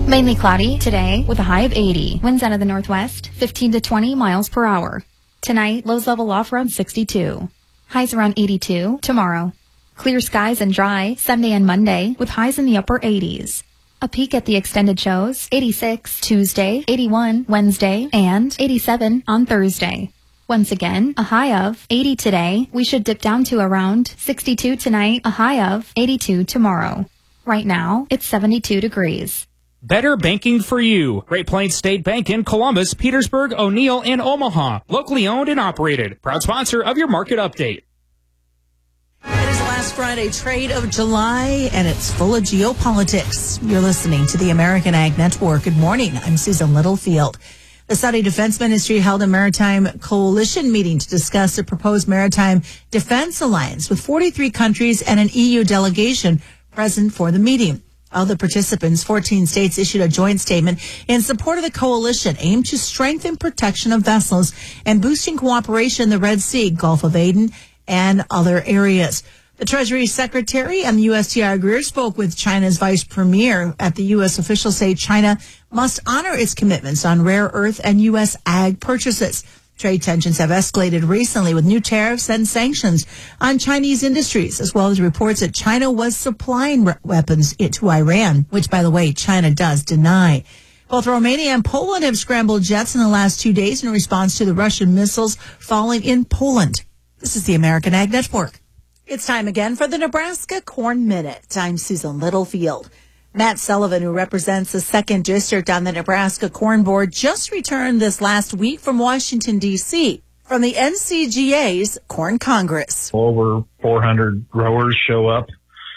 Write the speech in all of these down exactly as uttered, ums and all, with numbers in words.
Mainly cloudy today with a high of eighty. Winds out of the northwest, fifteen to twenty miles per hour. Tonight, lows level off around sixty-two. Highs around eighty-two tomorrow. Clear skies and dry Sunday and Monday with highs in the upper eighties. A peek at the extended shows, eighty-six Tuesday, eighty-one Wednesday, and eighty-seven on Thursday. Once again, a high of eighty today. We should dip down to around sixty-two tonight, a high of eighty-two tomorrow. Right now, it's seventy-two degrees. Better banking for you. Great Plains State Bank in Columbus, Petersburg, O'Neill, and Omaha. Locally owned and operated. Proud sponsor of your market update. It is the last Friday trade of July, and it's full of geopolitics. You're listening to the American Ag Network. Good morning. I'm Susan Littlefield. The Saudi Defense Ministry held a maritime coalition meeting to discuss a proposed maritime defense alliance with forty-three countries and an E U delegation present for the meeting. Of the participants, fourteen states issued a joint statement in support of the coalition aimed to strengthen protection of vessels and boosting cooperation in the Red Sea, Gulf of Aden, and other areas. The Treasury Secretary and the U S T R Greer spoke with China's Vice Premier. At the U S, officials say China must honor its commitments on rare earth and U S ag purchases. Trade tensions have escalated recently with new tariffs and sanctions on Chinese industries, as well as reports that China was supplying re- weapons to Iran, which, by the way, China does deny. Both Romania and Poland have scrambled jets in the last two days in response to the Russian missiles falling in Poland. This is the American Ag Network. It's time again for the Nebraska Corn Minute. I'm Susan Littlefield. Matt Sullivan, who represents the second district on the Nebraska Corn Board, just returned this last week from Washington, D C, from the N C G A's Corn Congress. Over four hundred growers show up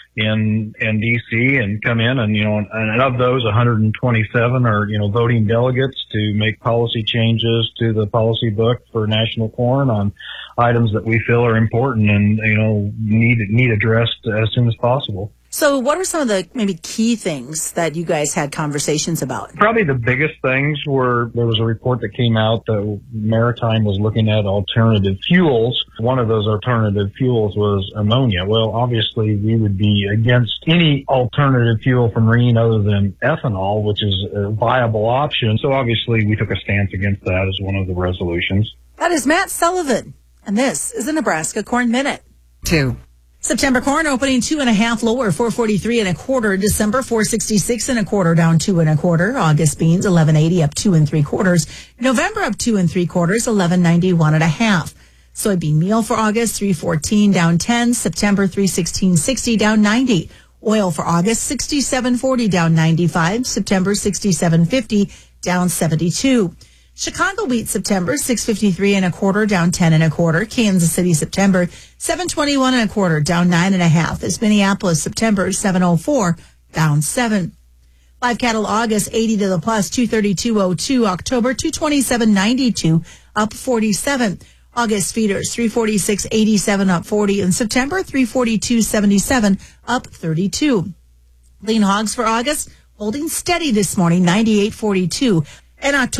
in in D C and come in, and, you know, and of those, one hundred twenty-seven are, you know, voting delegates to make policy changes to the policy book for national corn on items that we feel are important and, you know, need need addressed as soon as possible. So what are some of the maybe key things that you guys had conversations about? Probably the biggest things were there was a report that came out that Maritime was looking at alternative fuels. One of those alternative fuels was ammonia. Well, obviously, we would be against any alternative fuel for marine other than ethanol, which is a viable option. So obviously, we took a stance against that as one of the resolutions. That is Matt Sullivan, and this is the Nebraska Corn Minute. Two. September corn opening two and a half lower, four forty-three and a quarter. December four sixty-six and a quarter, down two and a quarter. August beans eleven eighty, up two and three quarters. November up two and three quarters, eleven ninety-one and a half. Soybean meal for August three fourteen, down ten. September three sixteen sixty, down ninety. Oil for August sixty-seven forty, down ninety-five. September sixty-seven fifty, down seventy-two. Chicago wheat September six fifty-three and a quarter, down ten and a quarter. Kansas City September seven twenty-one and a quarter, down nine and a half. As Minneapolis September seven oh four, down seven. Live cattle August eighty to the plus, two thirty-two oh two. October two twenty-seven ninety-two, up forty-seven. August feeders three forty-six eighty-seven, up forty. And September three forty-two seventy-seven, up thirty-two. Lean hogs for August holding steady this morning, ninety-eight forty-two. And October